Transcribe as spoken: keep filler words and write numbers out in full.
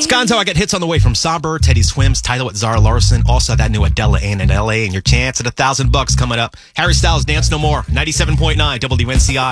Sconzo, I got hits on the way from Somber, Teddy Swims, Tyler with Zara Larson. Also, that new Adela Ann in L A, and your chance at a thousand bucks coming up. Harry Styles, Dance No More, ninety-seven point nine W N C I.